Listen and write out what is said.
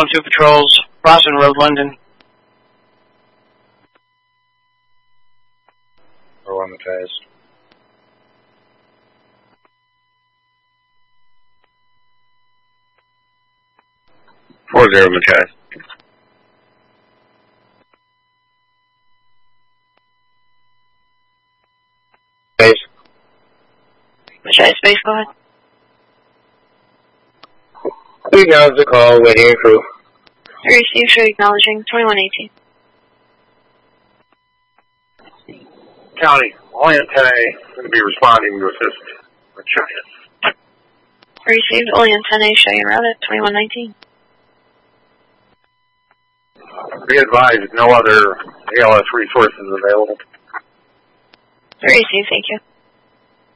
calling 2 patrols, Rawson Road, London. Or on the test. 4-0, Matthias. Space. Matthias, space, go ahead. We acknowledge the call, waiting your crew. Receive, show acknowledging, 2118. County, all antennae going to be responding to assist Matthias. Received, all antennae showing route at 2119. Be advised, no other ALS resources available. Received, thank you.